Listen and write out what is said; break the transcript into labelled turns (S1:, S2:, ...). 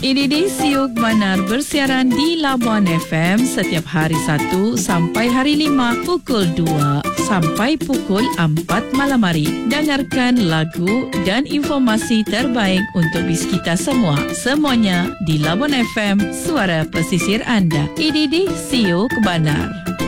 S1: Ini di Siok Manar bersiaran di Labuan FM setiap hari 1 sampai hari 5 pukul 2 sampai pukul 4 malam hari. Dengarkan lagu dan informasi terbaik untuk bis kita semua. Semuanya di Labuan FM, suara pesisir anda. Ini di Siok Manar.